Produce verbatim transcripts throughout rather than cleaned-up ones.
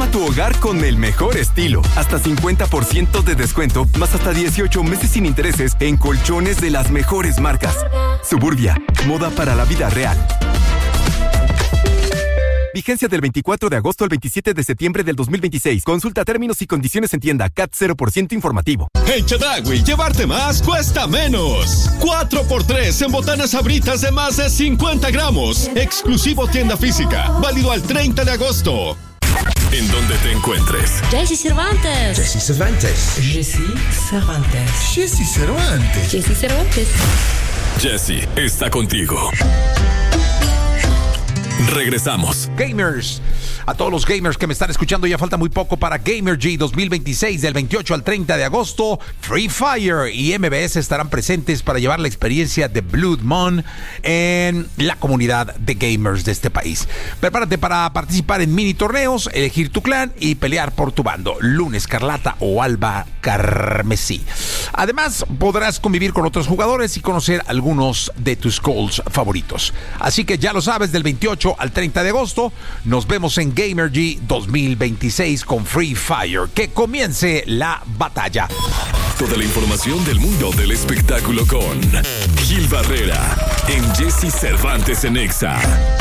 Transforma tu hogar con el mejor estilo. Hasta cincuenta por ciento de descuento, más hasta dieciocho meses sin intereses en colchones de las mejores marcas. Suburbia, moda para la vida real. Vigencia del veinticuatro de agosto al veintisiete de septiembre del dos mil veintiséis. Consulta términos y condiciones en tienda. C A T cero por ciento informativo. En Chedraui, llevarte más cuesta menos. cuatro por tres en botanas Sabritas de más de cincuenta gramos. Exclusivo tienda física. Válido al treinta de agosto. En donde te encuentres. Jessy Cervantes. Jessy Cervantes. Jessy Cervantes. Jessy Cervantes. Jessy Cervantes. Jessy está contigo. Regresamos. Gamers, a todos los gamers que me están escuchando, ya falta muy poco para Gamergy dos mil veintiséis, del veintiocho al treinta de agosto. Free Fire y M B S estarán presentes para llevar la experiencia de Blood Moon en la comunidad de gamers de este país. Prepárate para participar en mini torneos, elegir tu clan y pelear por tu bando, Luna Escarlata o Alba Carmesí. Además, podrás convivir con otros jugadores y conocer algunos de tus goals favoritos. Así que ya lo sabes, del veintiocho al treinta de agosto, nos vemos en Gamergy dos mil veintiséis con Free Fire. Que comience la batalla. Toda la información del mundo del espectáculo con Gil Barrera en Jessy Cervantes en Exa.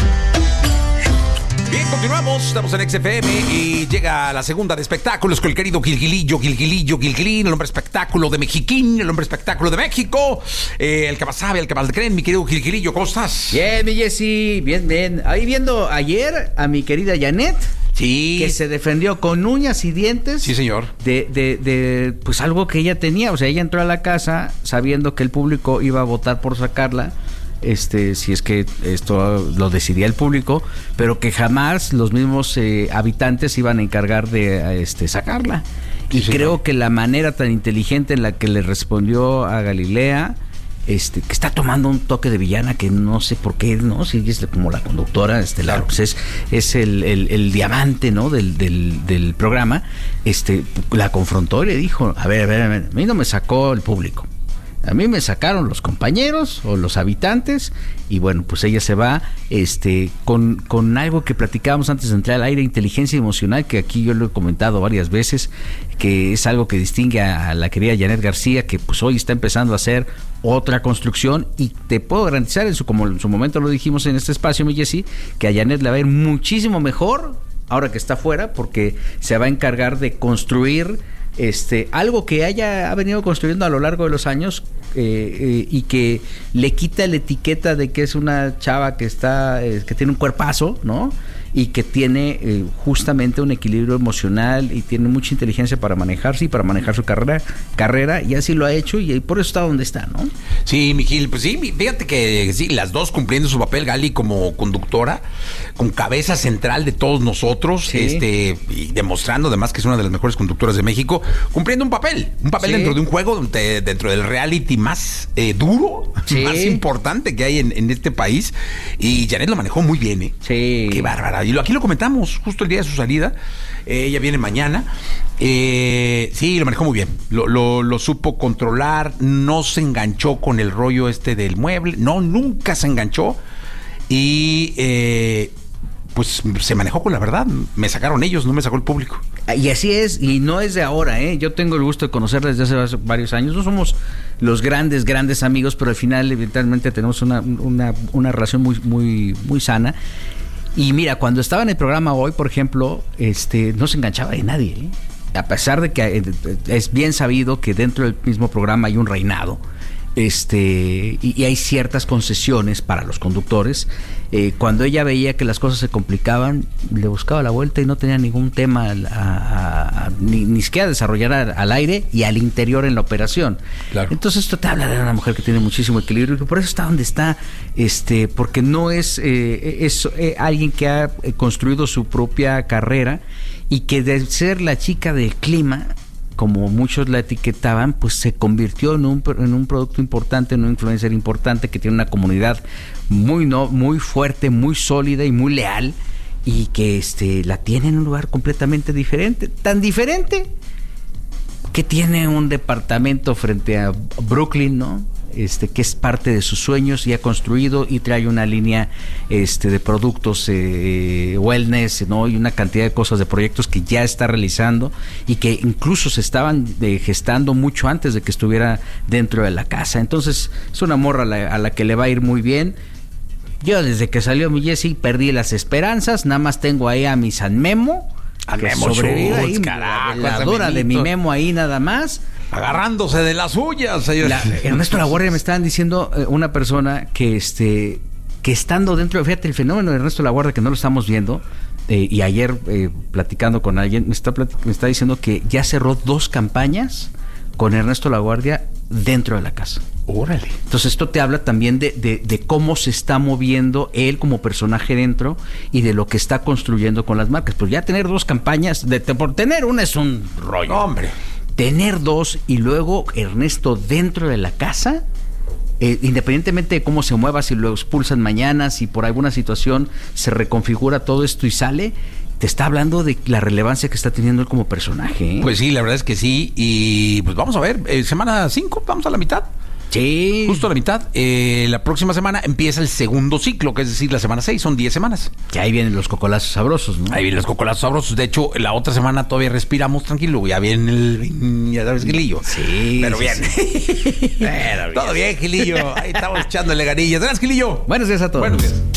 Bien, continuamos, estamos en X F M y llega la segunda de espectáculos con el querido Gilgilillo, Gilgilillo, Gilgilín, el hombre espectáculo de Mexiquín, el hombre espectáculo de México, eh, el que más sabe, el que más le creen, mi querido Gilgilillo, ¿cómo estás? Bien, mi Jessy, bien, bien. Ahí viendo ayer a mi querida Janet. Sí. Que se defendió con uñas y dientes. Sí, señor. De, de, de, pues algo que ella tenía. O sea, ella entró a la casa sabiendo que el público iba a votar por sacarla. Este, si es que esto lo decidía el público, pero que jamás los mismos eh, habitantes iban a encargar de este, sacarla. Y sí, creo sí. que la manera tan inteligente en la que le respondió a Galilea, este, que está tomando un toque de villana que no sé por qué, ¿no? Si es como la conductora estelar, claro. pues es, es el, el, el diamante, ¿no? Del, del, del programa, este, la confrontó y le dijo, a ver, a ver, a ver, a mí no me sacó el público. A mí me sacaron los compañeros o los habitantes y bueno, pues ella se va este con, con algo que platicábamos antes de entrar al aire, inteligencia emocional, que aquí yo lo he comentado varias veces, que es algo que distingue a la querida Janet García, que pues hoy está empezando a hacer otra construcción y te puedo garantizar, en su, como en su momento lo dijimos en este espacio, mi Jessy, que a Janet le va a ir muchísimo mejor ahora que está fuera, porque se va a encargar de construir Este, algo que haya ha venido construyendo a lo largo de los años eh, eh, y que le quita la etiqueta de que es una chava que está eh, que tiene un cuerpazo, ¿no? Y que tiene eh, justamente un equilibrio emocional y tiene mucha inteligencia para manejarse y para manejar su carrera, carrera y así lo ha hecho y por eso está donde está, ¿no? Sí, Mijil, pues sí, fíjate que sí, las dos cumpliendo su papel, Gali como conductora, con cabeza central de todos nosotros, sí. este, y demostrando además que es una de las mejores conductoras de México, cumpliendo un papel, un papel sí. dentro de un juego, de, dentro del reality más eh, duro, sí. más importante que hay en, en este país, y Janet lo manejó muy bien, ¿eh? Sí. Qué bárbara. Y lo, aquí lo comentamos justo el día de su salida. Eh, ella viene mañana. Eh, sí, lo manejó muy bien. Lo, lo, lo supo controlar. No se enganchó con el rollo este del mueble. No, nunca se enganchó. Y eh, pues se manejó con la verdad. Me sacaron ellos, no me sacó el público. Y así es, y no es de ahora, ¿eh? Yo tengo el gusto de conocerla desde hace varios años. No somos los grandes, grandes amigos, pero al final, evidentemente, tenemos una, una, una relación muy, muy, muy sana. Y mira, cuando estaba en el programa hoy, por ejemplo, este, no se enganchaba de nadie, ¿eh? A pesar de que es bien sabido que dentro del mismo programa hay un reinado, este, y, y hay ciertas concesiones para los conductores. Eh, cuando ella veía que las cosas se complicaban, le buscaba la vuelta y no tenía ningún tema a, a, a, ni, ni siquiera desarrollar al, al aire y al interior en la operación. Claro. Entonces esto te habla de una mujer que tiene muchísimo equilibrio y que por eso está donde está, este, porque no es, eh, es eh, alguien que ha construido su propia carrera y que de ser la chica del clima, como muchos la etiquetaban, pues se convirtió en un, en un producto importante, en un influencer importante que tiene una comunidad muy no muy fuerte, muy sólida y muy leal, y que este la tiene en un lugar completamente diferente, tan diferente que tiene un departamento frente a Brooklyn, ¿no? este, que es parte de sus sueños y ha construido y trae una línea este, de productos eh, wellness, ¿no? Y una cantidad de cosas, de proyectos que ya está realizando y que incluso se estaban de, gestando mucho antes de que estuviera dentro de la casa. Entonces es una morra a la, a la que le va a ir muy bien. Yo desde que salió mi Jessie perdí las esperanzas, nada más tengo ahí a mi San Memo, a que Memo sobrevive Schultz, ahí, carajo, la ese dura de mi Memito. Memo ahí nada más. Agarrándose de las suyas, señor. La, Ernesto La Guardia me estaban diciendo eh, una persona que este que estando dentro, fíjate el fenómeno de Ernesto La Guardia que no lo estamos viendo, eh, y ayer eh, platicando con alguien me está, platic- me está diciendo que ya cerró dos campañas con Ernesto La Guardia dentro de la casa. Órale. Entonces esto te habla también de, de, de cómo se está moviendo él como personaje dentro y de lo que está construyendo con las marcas. Pues ya tener dos campañas, de, de, por tener una es un rollo. Hombre. Tener dos y luego Ernesto dentro de la casa, eh, independientemente de cómo se mueva, si lo expulsan mañana, si por alguna situación se reconfigura todo esto y sale, te está hablando de la relevancia que está teniendo él como personaje, ¿eh? Pues sí, la verdad es que sí. Y pues vamos a ver, eh, semana cinco, vamos a la mitad. Sí. Justo a la mitad. Eh, la próxima semana empieza el segundo ciclo, que es decir, la semana seis, son diez semanas. Que ahí vienen los cocolazos sabrosos, ¿no? Ahí vienen los cocolazos sabrosos. De hecho, la otra semana todavía respiramos tranquilo. Ya viene el... Ya sabes, Gilillo. Sí. Pero sí, bien. sí. Pero bien. Todo bien, Gilillo. Ahí estamos echándole ganillas. Gracias, Gilillo. Buenos días a todos. Buenos días.